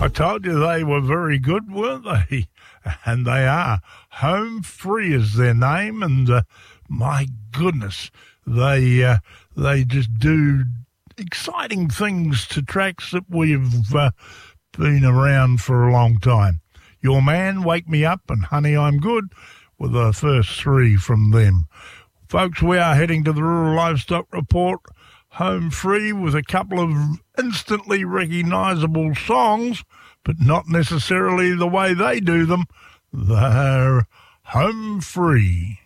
I told you they were very good, weren't they? And they are. Home Free is their name, and my goodness, they just do exciting things to tracks that we've been around for a long time. Your Man, Wake Me Up, and Honey, I'm Good were the first three from them. Folks, we are heading to the Rural Livestock Report. Home Free with a couple of instantly recognisable songs, but not necessarily the way they do them. They're Home Free.